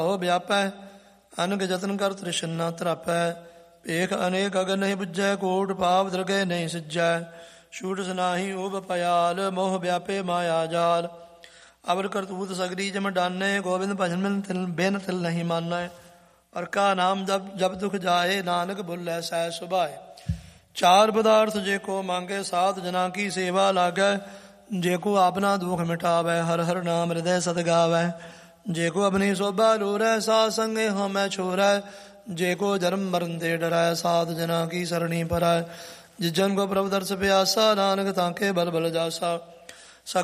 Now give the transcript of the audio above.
ਹੋ ਵਿਆਪੈ ਅਨਕ ਜਤਨ ਕਰ ਤ੍ਰਿਸ਼ਨਾ ਤਰਾਪੈ ਭੇਖ ਅਨੇਕ ਅਗਨ ਨਹੀਂ ਬੁੱਝੈ ਕੋਟ ਪਾਪ ਦਰਗਹਿ ਨਹੀਂ ਸਿੱਜੈ ਛੂਟ ਸੁਨਾਹੀ ਓਬ ਭਯਾਲ ਮੋਹ ਵਿਆਪੇ ਮਾਇਆ ਜਾਲ ਅਵਰ ਕਰਤੂਤ ਸਗਰੀ ਜਮ ਡਾਨੇ ਗੋਬਿੰਦ ਭਜਨ ਤਿਲ ਬਿਨ ਤਿਲ ਨਹੀਂ ਮਾਨੈ ਅਰ ਕਾ ਨਾਮ ਜਬ ਦੁਖ ਜਾਏ ਨਾਨਕ ਭੁੱਲੈ ਸਹਿ ਸੁਭਾਏ ਚਾਰ ਪਦਾਰਥ ਜੇ ਕੋ ਮੰਗੇ ਸਾਧ ਜਨਾ ਕੀ ਸੇਵਾ ਲਾਗੈ ਜੇ ਕੋ ਆਪਣਾ ਦੁਖ ਮਿਟਾਵੈ ਹਰ ਹਰ ਨਾਮ ਹਿਰਦੈ ਸਤ ਗਾਵੈ ਜੇ ਕੋ ਆਪਣੀ ਸੋਭਾ ਲੋਰੈ ਸਾਧ ਸੰਗੇ ਹਉਮੈ ਛੋਰੈ ਜੇ ਕੋ ਜਨਮ ਮਰਨ ਤੇ ਡਰੈ ਸਾਧ ਜਨਾ ਕੀ ਸਰਣੀ ਪਰੈ ਜਿਸ ਜਨ ਕੋ ਪ੍ਰਭ ਦਰਸ ਪਿਆਸਾ ਨਾਨਕ ਤਾਂਕੇ ਬਲ ਬਲ ਜਾਸਾ